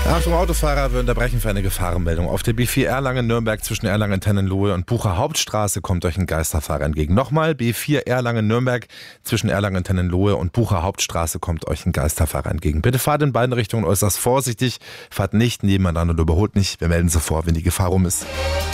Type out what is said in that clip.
Achtung Autofahrer, wir unterbrechen für eine Gefahrenmeldung. Auf der B4 Erlangen-Nürnberg zwischen Erlangen-Tennenlohe und Bucher Hauptstraße kommt euch ein Geisterfahrer entgegen. Nochmal, B4 Erlangen-Nürnberg zwischen Erlangen-Tennenlohe und Bucher Hauptstraße kommt euch ein Geisterfahrer entgegen. Bitte fahrt in beiden Richtungen äußerst vorsichtig, fahrt nicht nebeneinander und überholt nicht. Wir melden sofort, wenn die Gefahr rum ist.